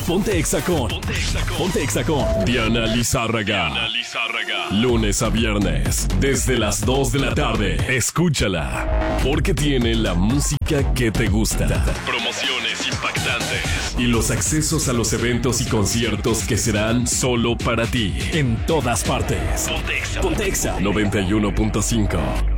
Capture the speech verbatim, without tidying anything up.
Ponte Exa con, Ponte Exa con, Ponte Exa con Diana Lizárraga. Diana Lizárraga. Lunes a viernes, desde las dos de la tarde. Escúchala, porque tiene la música que te gusta. Promociones impactantes y los accesos a los eventos y conciertos que serán solo para ti. En todas partes. Ponte Exa. Ponte Exa noventa y uno punto cinco.